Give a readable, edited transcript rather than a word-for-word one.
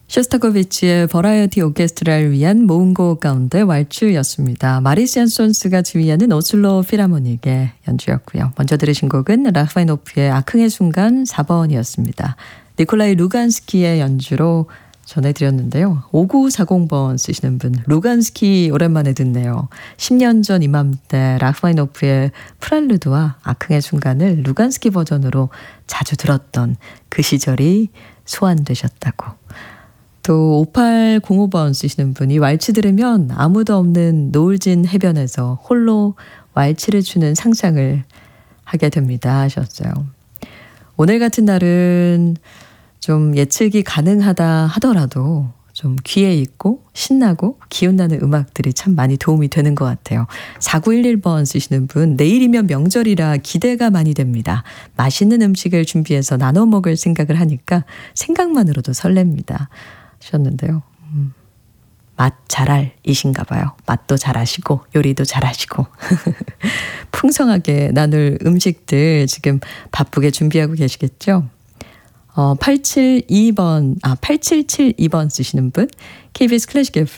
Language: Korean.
쇼스타코비치의 버라이어티 오케스트라를 위한 모음곡 가운데 왈츠였습니다. 마리스 얀손스가 지휘하는 오슬로 필하모닉의 연주였고요. 먼저 들으신 곡은 라흐마니노프의 아흥의 순간 4번이었습니다. 니콜라이 루간스키의 연주로 전해드렸는데요. 5940번 쓰시는 분, 루간스키 오랜만에 듣네요. 10년 전 이맘때 라흐마니노프의 프렐루드와 아흥의 순간을 루간스키 버전으로 자주 들었던 그 시절이 소환되셨다고. 또 5805번 쓰시는 분이 왈츠 들으면 아무도 없는 노을진 해변에서 홀로 왈츠를 추는 상상을 하게 됩니다 하셨어요. 오늘 같은 날은 좀 예측이 가능하다 하더라도 좀 귀에 있고 신나고 기운나는 음악들이 참 많이 도움이 되는 것 같아요. 4911번 쓰시는 분, 내일이면 명절이라 기대가 많이 됩니다. 맛있는 음식을 준비해서 나눠 먹을 생각을 하니까 생각만으로도 설렙니다 하셨는데요. 맛 잘할이신가 봐요. 맛도 잘하시고 요리도 잘하시고 풍성하게 나눌 음식들 지금 바쁘게 준비하고 계시겠죠? 8772번 쓰시는 분, KBS 클래식 FM